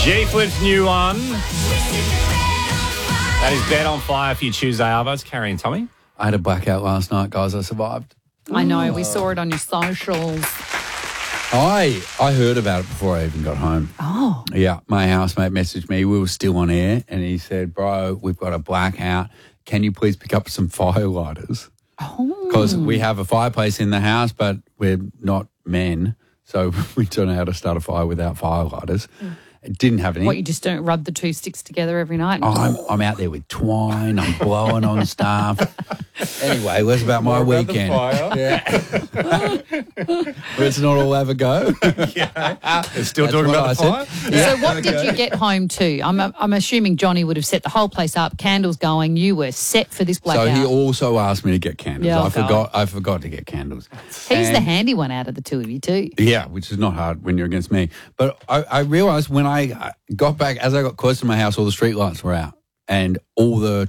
G-Flip's new one. That is Bet on Fire for your Tuesday Arvos. Carrie and Tommy. I had a blackout last night, guys. I survived. I know. We saw it on your socials. I heard about it before I even got home. Oh. Yeah, my housemate messaged me. We were still on air, and he said, bro, we've got a blackout. Can you please pick up some firelighters? Oh. Because we have a fireplace in the house, but we're not men, so we don't know how to start a fire without firelighters. It didn't have any. What, you just don't rub the two sticks together every night? I'm out there with twine. I'm blowing on stuff. Anyway, what's about my weekend? Yeah. Let's not all have a go. Yeah. Still talking about the fire? So what did you get home to? I'm assuming Johnny would have set the whole place up, candles going. You were set for this blackout. So he also asked me to get candles. Yeah, I forgot to get candles. He's the handy one out of the two of you too. Yeah, which is not hard when you're against me. But I realised when I got back, as I got close to my house, all the street lights were out and all the